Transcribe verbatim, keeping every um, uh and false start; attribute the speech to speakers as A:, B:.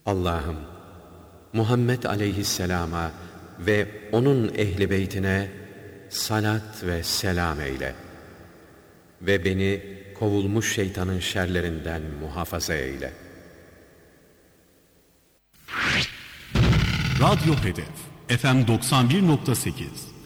A: Allah'ım, Muhammed aleyhisselama ve onun ehli beytine salat ve selam eyle. Ve beni kovulmuş şeytanın şerlerinden muhafaza eyle.
B: Radyo Hedef F M doksan bir nokta sekiz